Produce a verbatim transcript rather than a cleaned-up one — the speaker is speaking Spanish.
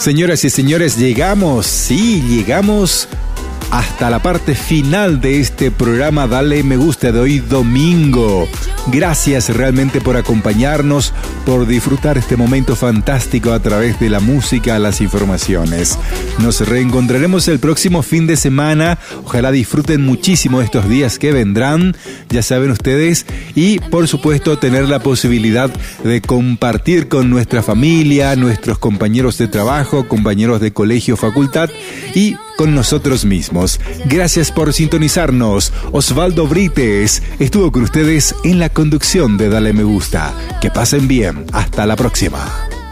Señoras y señores, llegamos, sí, llegamos hasta la parte final de este programa Dale Me Gusta de hoy domingo. Gracias realmente por acompañarnos, por disfrutar este momento fantástico a través de la música, las informaciones. Nos reencontraremos el próximo fin de semana. Ojalá disfruten muchísimo estos días que vendrán, ya saben ustedes, y por supuesto tener la posibilidad de compartir con nuestra familia, nuestros compañeros de trabajo, compañeros de colegio, facultad y con nosotros mismos. Gracias por sintonizarnos. Osvaldo Brites estuvo con ustedes en la conducción de Dale Me Gusta. Que pasen bien. Hasta la próxima.